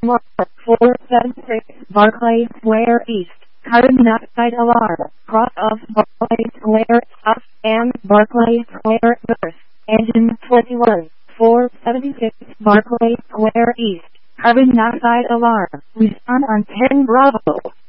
Mark 476 Barclay Square East. Carbon monoxide alarm. Cross of Barclay Square South and Barclay Square North. Engine 21 476 Barclay Square East. Carbon monoxide alarm. Respond on 10 Bravo.